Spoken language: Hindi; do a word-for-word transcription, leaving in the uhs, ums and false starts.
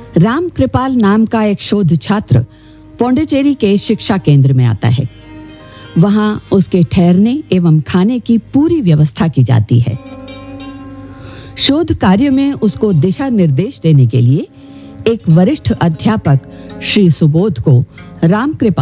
राम कृपाल नाम का एक शोध छात्र पौंडीचेरी के शिक्षा केंद्र में आता है। वहां उसके ठहरने एवं खाने की पूरी व्यवस्था की जाती है। शोध कार्य में उसको दिशा निर्देश देने के लिए एक वरिष्ठ अध्यापक श्री सुबोध को राम कृपाल